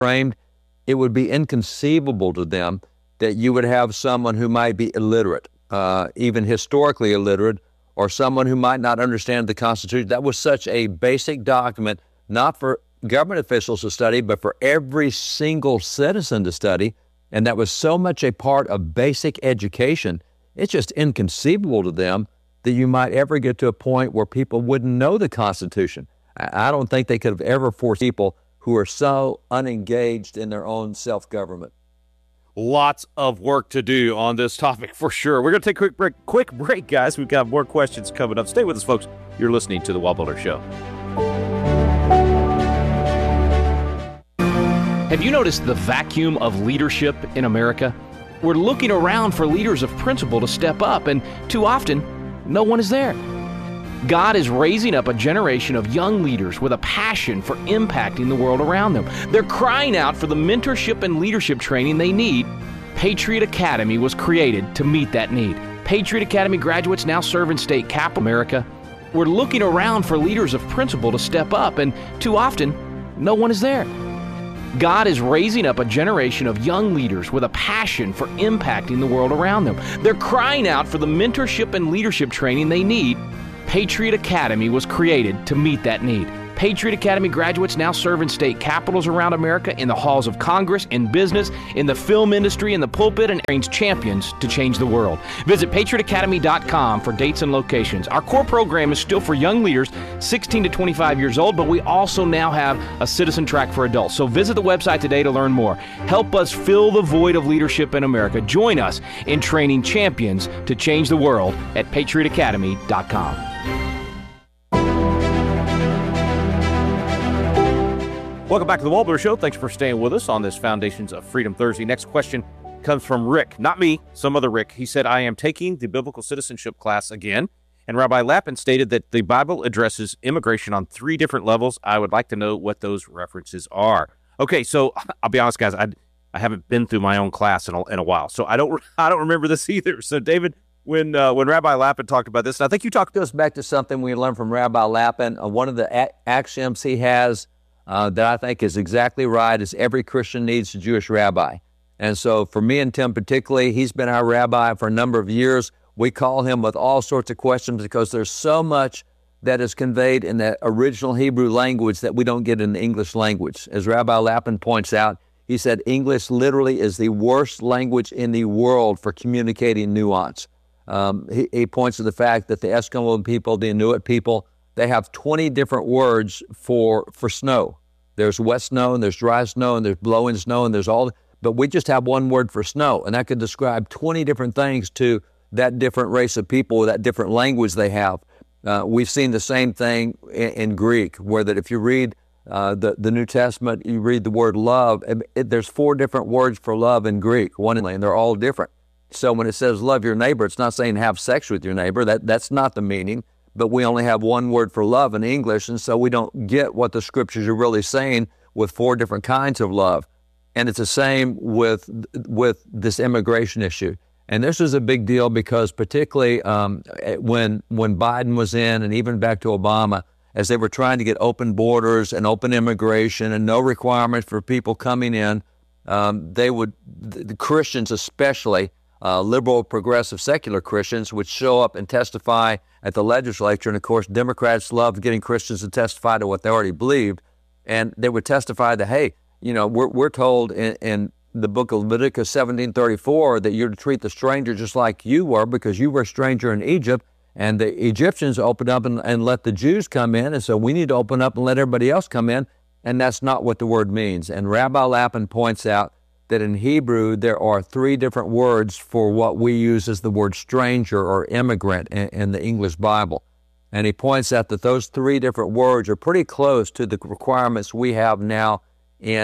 framed, it would be inconceivable to them that you would have someone who might be illiterate, even historically illiterate, or someone who might not understand the Constitution. That was such a basic document, not for government officials to study, but for every single citizen to study. And that was so much a part of basic education. It's just inconceivable to them that you might ever get to a point where people wouldn't know the Constitution. I don't think they could have ever forced people who are so unengaged in their own self-government. Lots of work to do on this topic for sure. We're going to take a quick break, guys. We've got more questions coming up. Stay with us, folks. You're listening to The Walt Builder Show. Have you noticed the vacuum of leadership in America? We're looking around for leaders of principle to step up, and too often, no one is there. God is raising up a generation of young leaders with a passion for impacting the world around them. They're crying out for the mentorship and leadership training they need. Patriot Academy was created to meet that need. Patriot Academy graduates now serve in state capital America. We're looking around for leaders of principle to step up, and too often, no one is there. God is raising up a generation of young leaders with a passion for impacting the world around them. They're crying out for the mentorship and leadership training they need. Patriot Academy was created to meet that need. Patriot Academy graduates now serve in state capitals around America, in the halls of Congress, in business, in the film industry, in the pulpit, and trains champions to change the world. Visit patriotacademy.com for dates and locations. Our core program is still for young leaders 16 to 25 years old, but we also now have a citizen track for adults. So visit the website today to learn more. Help us fill the void of leadership in America. Join us in training champions to change the world at patriotacademy.com. Welcome back to the Walt Builder Show. Thanks for staying with us on this Foundations of Freedom Thursday. Next question comes from Rick. Not me, some other Rick. He said, I am taking the biblical citizenship class again, and Rabbi Lapin stated that the Bible addresses immigration on 3 different levels. I would like to know what those references are. Okay, so I'll be honest, guys. I haven't been through my own class in a while, so I don't remember this either. So, David, when Rabbi Lapin talked about this, and I think you talked to us back to something we learned from Rabbi Lapin. One of the axioms he has that I think is exactly right is every Christian needs a Jewish rabbi. And so for me and Tim particularly, he's been our rabbi for a number of years. We call him with all sorts of questions because there's so much that is conveyed in the original Hebrew language that we don't get in the English language. As Rabbi Lapin points out, he said English literally is the worst language in the world for communicating nuance. He points to the fact that the Eskimo people, the Inuit people, they have 20 different words for snow. There's wet snow, and there's dry snow, and there's blowing snow, and there's all, but we just have one word for snow, and that could describe 20 different things to that different race of people, that different language they have. We've seen the same thing in Greek, where that if you read the New Testament, you read the word love, there's 4 different words for love in Greek, and they're all different. So when it says love your neighbor, it's not saying have sex with your neighbor. That's not the meaning. But we only have one word for love in English, and so we don't get what the scriptures are really saying with 4 different kinds of love. And it's the same with this immigration issue. And this is a big deal because particularly when Biden was in, and even back to Obama, as they were trying to get open borders and open immigration and no requirements for people coming in, the Christians especially, liberal, progressive, secular Christians would show up and testify at the legislature. And of course, Democrats loved getting Christians to testify to what they already believed. And they would testify that, hey, we're told in the book of Leviticus 17:34 that you're to treat the stranger just like you were because you were a stranger in Egypt. And the Egyptians opened up and let the Jews come in. And so we need to open up and let everybody else come in. And that's not what the word means. And Rabbi Lapin points out that in Hebrew, there are 3 different words for what we use as the word stranger or immigrant in the English Bible. And he points out that those 3 different words are pretty close to the requirements we have now